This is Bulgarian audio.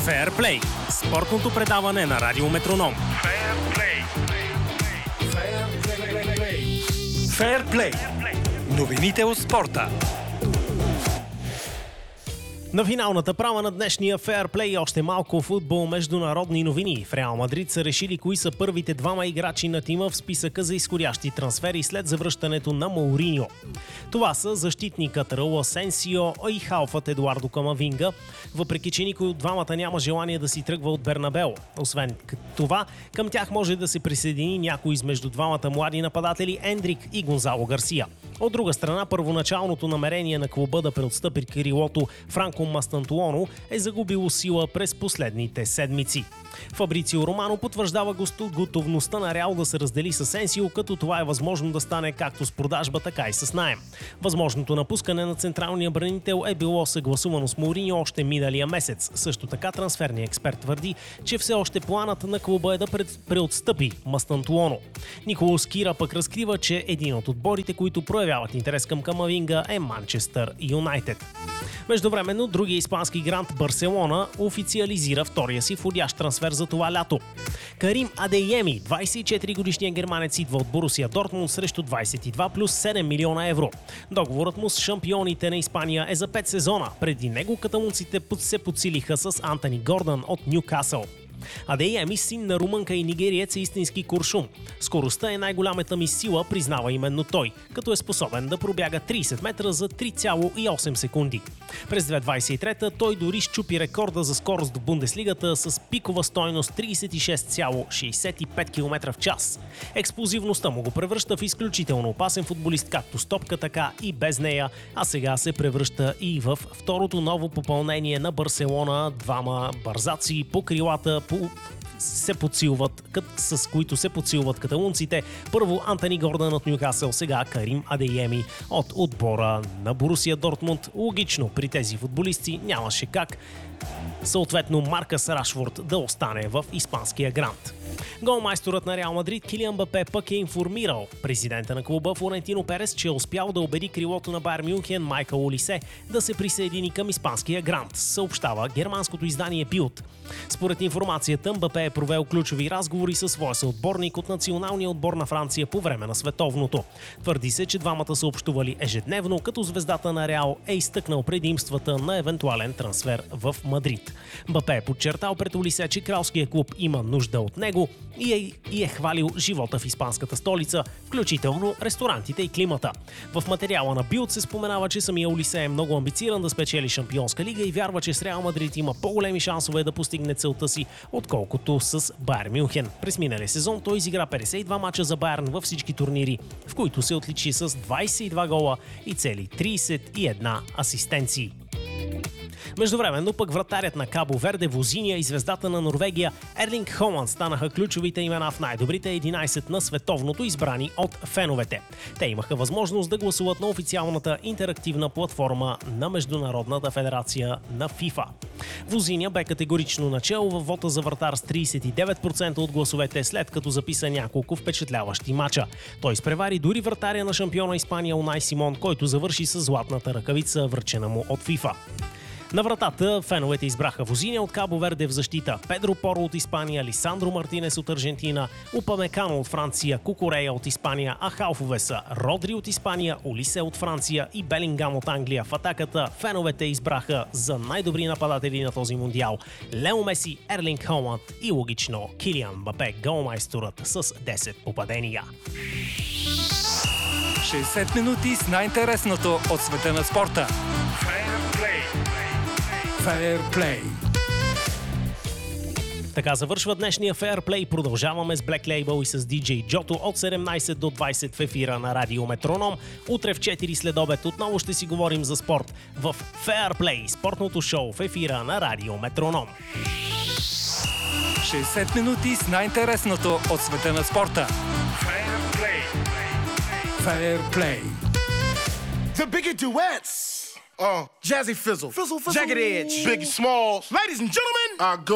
Феърплей – спортното предаване на Радио Метроном. Феърплей. Новините от спорта. На финалната права на днешния феърплей още малко футбол, международни новини. В Реал Мадрид са решили кои са първите двама играчи на тима в списъка за изходящи трансфери след завръщането на Мауриньо. Това са защитникът Раул Асенсио и халфът Едуардо Камавинга, въпреки че никой от двамата няма желание да си тръгва от Бернабео. Освен това, към тях може да се присъедини някой измежду двамата млади нападатели Ендрик и Гонзало Гарсия. От друга страна, първоначалното намерение на клуба да преотстъпи крилото Франко Мастантуоно е загубило сила през последните седмици. Фабрицио Романо потвърждава готовността на Реал да се раздели с Асенсио, като това е възможно да стане както с продажба, така и с наем. Възможното напускане на централния бранител е било съгласувано с Мауриньо още миналия месец. Също така трансферният експерт твърди, че все още планът на клуба е да преотстъпи Мастантуоно. Николас Кира пък разкрива, че един от отборите, които проявяват интерес към Камавинга, е Манчестър Юнайтед. Междувременно, другия испански грант Барселона официализира втория си входящ трансфер за това лято. Карим Адейеми, 24-годишният германец, идва от Борусия Дортмунд срещу 22 плюс 7 милиона евро. Договорът му с шампионите на Испания е за 5 сезона. Преди него каталунците се подсилиха с Антони Гордън от Нюкасъл. Адейеми, син на румънка и нигериец, е истински куршум. Скоростта е най-голямата ми сила, признава именно той, като е способен да пробяга 30 метра за 3,8 секунди. През 2023 той дори счупи рекорда за скорост в Бундеслигата с пикова стойност 36,65 км в час. Експлозивността му го превръща в изключително опасен футболист както с топка, така и без нея, а сега се превръща и в второто ново попълнение на Барселона. Двама бързаци по крилата с които се подсилват каталунците. Първо Антони Гордън от Нюкасъл, сега Карим Адейеми от отбора на Борусия Дортмунд. Логично, при тези футболисти нямаше как съответно Маркъс Рашфорд да остане в испанския грант. Голмайсторът на Реал Мадрид Килиан Мбапе пък е информирал президента на клуба Флорентино Перес, че е успял да убеди крилото на Байер Мюнхен Майкъл Олисе да се присъедини към испанския грант, съобщава германското издание Bild. Според информацията, Мбапе е провел ключови разговори със своя съотборник от националния отбор на Франция по време на световното. Твърди се, че двамата са общували ежедневно, като звездата на Реал е изтъкнал предимствата на евентуален трансфер в Мадрид. Мбапе е подчертал пред Олисе, че кралския клуб има нужда от него и е хвалил живота в испанската столица, включително ресторантите и климата. В материала на Bild се споменава, че самия Олисе е много амбициран да спечели Шампионска лига и вярва, че с Реал Мадрид има по-големи шансове да постигне целта си, отколкото с Байер Мюнхен. През миналия сезон той изигра 52 мача за Байерн във всички турнири, в които се отличи с 22 гола и цели 31 асистенции. Междувременно пък вратарят на Кабо Верде Возиния и звездата на Норвегия Ерлинг Холанд станаха ключовите имена в най-добрите 11 на световното, избрани от феновете. Те имаха възможност да гласуват на официалната интерактивна платформа на Международната федерация на FIFA. Возиния бе категорично начело във вота за вратар с 39% от гласовете, след като записа няколко впечатляващи мача. Той изпревари дори вратаря на шампиона Испания Унай Симон, който завърши с златната ръкавица, връчена му от FIFA. На вратата феновете избраха Возиния от Кабо Верде в защита, Педро Поро от Испания, Лисандро Мартинес от Аржентина, Упамекано от Франция, Кукурея от Испания, а халфове са Родри от Испания, Олисе от Франция и Белингам от Англия. В атаката феновете избраха за най-добри нападатели на този мундиал Лео Меси, Ерлинг Холанд и логично Килиан Мбапе, голмайсторът с 10 попадения. 60 минути с най-интересното от света на спорта. Феърплей. Така завършва днешния Феърплей. Продължаваме с Black Label и с DJ Джото от 17 до 20 в ефира на Радио Метроном. Утре в 4 следобед отново ще си говорим за спорт в Феърплей, спортното шоу в ефира на Радио Метроном. 60 минути с най-интересното от света на спорта. Феърплей. The bigger duets. Jazzy Fizzle, Jagged Edge, Biggie Smalls. Ladies and gentlemen, our go